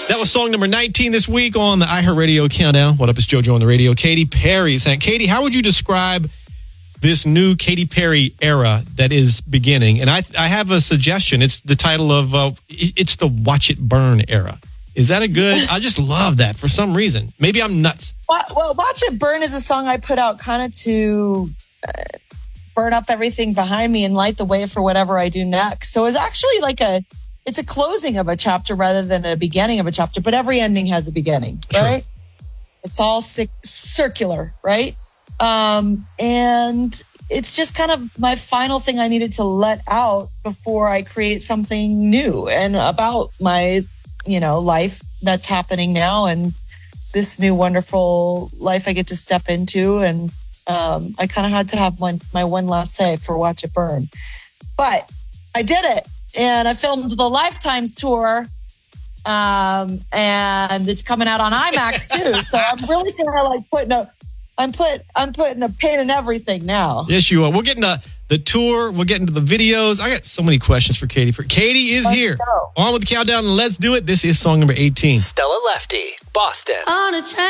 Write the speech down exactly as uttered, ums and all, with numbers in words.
That was song number nineteen this week on the iHeartRadio Countdown. What up, it's JoJo on the radio. Katy Perry saying, Katy, how would you describe this new Katy Perry era that is beginning? And I I have a suggestion. It's the title of, uh, it's the Watch It Burn era. Is that a good, I just love that for some reason. Maybe I'm nuts. Well, Watch It Burn is a song I put out kind of to uh, burn up everything behind me and light the way for whatever I do next. So it's actually like a, it's a closing of a chapter rather than a beginning of a chapter, but every ending has a beginning, right? Sure. It's all c- circular, right? Um, and it's just kind of my final thing I needed to let out before I create something new and about my, you know, life that's happening now and this new wonderful life I get to step into. And um, I kind of had to have one, my one last say for Watch It Burn. But I did it. And I filmed the Lifetimes tour, um, and it's coming out on IMAX too. So I'm really kind of like putting a, I'm put, I'm putting a pin in everything now. Yes, you are. We're getting the the tour. We're getting to the videos. I got so many questions for Katy. Katy is let's here. Go. On with the countdown, and let's do it. This is song number eighteen. Stella Lefty, Boston. On a